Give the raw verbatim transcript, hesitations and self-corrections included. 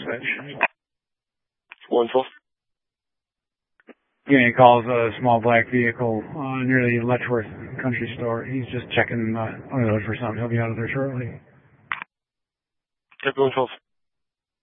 message. one twelve. Yeah, he calls a small black vehicle uh, near the Letchworth Country Store. He's just checking uh, on the road for something. He'll be out of there shortly. Copy one twelve.